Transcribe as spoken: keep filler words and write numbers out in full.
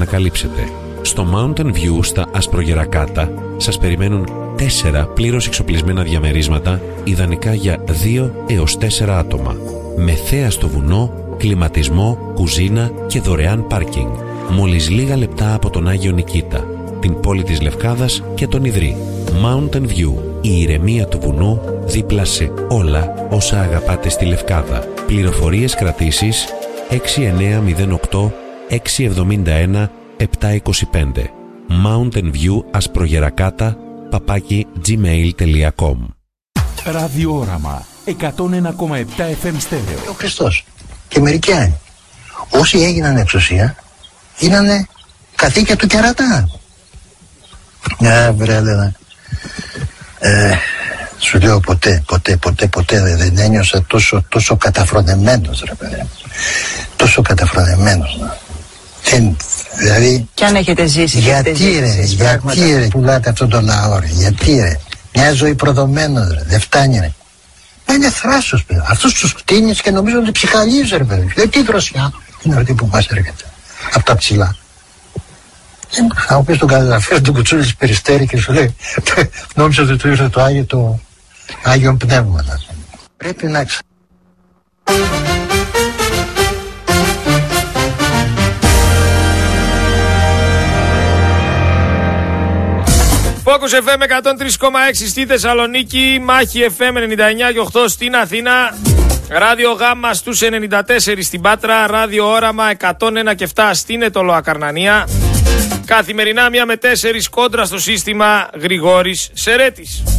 ανακαλύψετε. Στο Mountain View στα Ασπρογερακάτα σας περιμένουν τέσσερα πλήρως εξοπλισμένα διαμερίσματα, ιδανικά για δύο έως τέσσερα άτομα. Με θέα στο βουνό, κλιματισμό, κουζίνα και δωρεάν πάρκινγκ. Μόλις λίγα λεπτά από τον Άγιο Νικήτα, την πόλη της Λευκάδας και τον Ιδρύ. Mountain View, η ηρεμία του βουνού δίπλα σε όλα όσα αγαπάτε στη Λευκάδα. Πληροφορίες κρατήσεις έξι εννιά μηδέν οκτώ έξι εβδομήντα ένα επτά είκοσι πέντε. Mountain View Ασπρογερακάτα παπάκι gmail τελεία com. Ραδιόραμα εκατόν ένα κόμμα επτά εφ εμ στέρεο. Ο Χριστός και μερικοί άλλοι. Όσοι έγιναν εξουσία γίνανε καθήκια του κερατά. Ναι, βρε, έλεγα. Ε, σου λέω ποτέ, ποτέ, ποτέ, ποτέ δεν ένιωσα τόσο, τόσο καταφρονεμένος, ρε παιδί. Τόσο καταφρονεμένος. Δεν, δηλαδή... Κι αν έχετε ζήσει... Γιατί έχετε ρε, ζήσει, γιατί πράγματα. ρε, πουλάτε αυτόν τον λαό ρε, γιατί ρε. Μια ζωή προδομένος ρε, δεν φτάνει ρε. Μα είναι θράσος παιδί. Αυτούς τους κτίνεις και νομίζω ότι ψυχαλίζει ρε παιδί. Δηλαδή τι δροσιά είναι αυτή που μας έρχεται. Από τα ψηλά. Θα μου πεις τον καταγραφείο του Κουτσούλη της Περιστέρη και σου λέει νόμιζα ότι του ήρθε το Άγιο, το Άγιον Πνεύμα. Πρέπει να ξα... Focus εφ εμ εκατόν τρία κόμμα έξι στη Θεσσαλονίκη, Μάχη εφ εμ ενενήντα εννιά κόμμα οκτώ στην Αθήνα, Ράδιο Γάμμα στους ενενήντα τέσσερα στην Πάτρα, Ράδιο Όραμα εκατόν ένα κόμμα επτά στην Ετωλοακαρνανία. Καθημερινά μία με τέσσερις κόντρα στο σύστημα Γρηγόρης Σερέτης.